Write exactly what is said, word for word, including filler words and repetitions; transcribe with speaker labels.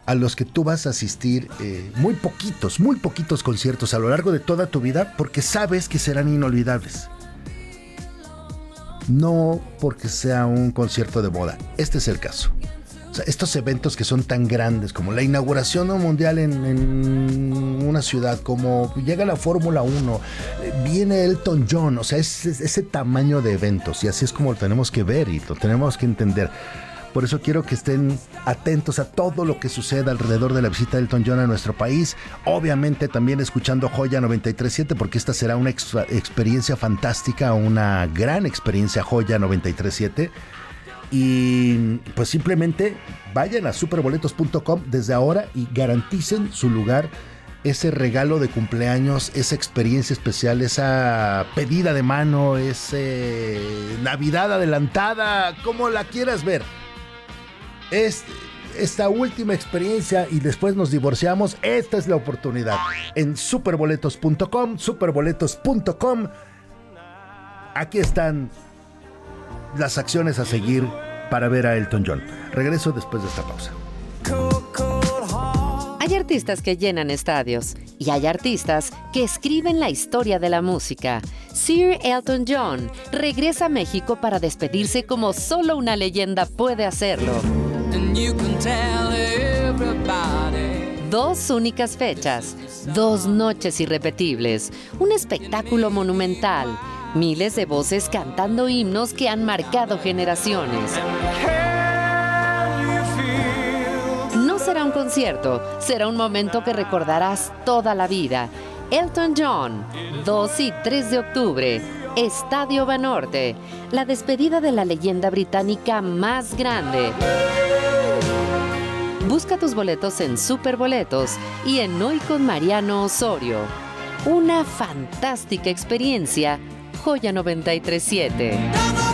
Speaker 1: a los que tú vas a asistir eh, muy poquitos, muy poquitos conciertos a lo largo de toda tu vida, porque sabes que serán inolvidables. No porque sea un concierto de boda. Este es el caso. O sea, estos eventos que son tan grandes como la inauguración mundial en, en una ciudad, como llega la Fórmula uno, viene Elton John, o sea, es, es ese tamaño de eventos, y así es como lo tenemos que ver y lo tenemos que entender. Por eso quiero que estén atentos a todo lo que suceda alrededor de la visita de Elton John a nuestro país. Obviamente también escuchando Joya noventa y tres punto siete, porque esta será una ex- experiencia fantástica, una gran experiencia Joya noventa y tres punto siete. Y pues simplemente vayan a superboletos punto com desde ahora y garanticen su lugar, ese regalo de cumpleaños, esa experiencia especial, esa pedida de mano, ese Navidad adelantada, como la quieras ver. Es esta última experiencia y después nos divorciamos. Esta es la oportunidad. En superboletos punto com, superboletos punto com. Aquí están las acciones a seguir para ver a Elton John. Regreso después de esta pausa.
Speaker 2: Hay artistas que llenan estadios y hay artistas que escriben la historia de la música. Sir Elton John regresa a México para despedirse como solo una leyenda puede hacerlo. Dos únicas fechas, dos noches irrepetibles, un espectáculo monumental, miles de voces cantando himnos que han marcado generaciones. No será un concierto, será un momento que recordarás toda la vida. Elton John, dos y tres de octubre, Estadio Banorte, la despedida de la leyenda británica más grande. Busca tus boletos en Superboletos y en Hoy con Mariano Osorio. Una fantástica experiencia, Joya noventa y tres punto siete.